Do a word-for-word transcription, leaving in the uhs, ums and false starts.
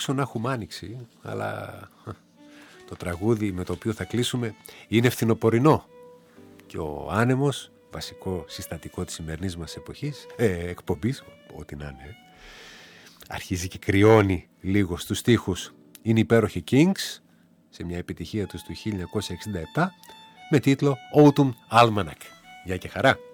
ελπίσω να έχουμε άνοιξη, αλλά το τραγούδι με το οποίο θα κλείσουμε είναι φθινοπορεινό και ο άνεμος, βασικό συστατικό της σημερινής μας εποχής, ε, εκπομπής, ό,τι να είναι, αρχίζει και κρυώνει λίγο στους στίχους. Είναι υπέροχοι Kings σε μια επιτυχία τους του χίλια εννιακόσια εξήντα επτά με τίτλο Autumn Almanac. Γεια και χαρά!